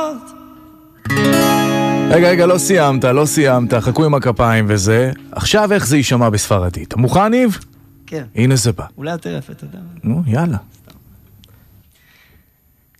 רגע, לא סיימת, חכו עם הכפיים וזה. עכשיו איך זה יישמע בספרדית? מוכן, ניב? כן. הנה זה בא. אולי יותר יפה, אתה יודע. נו, יאללה.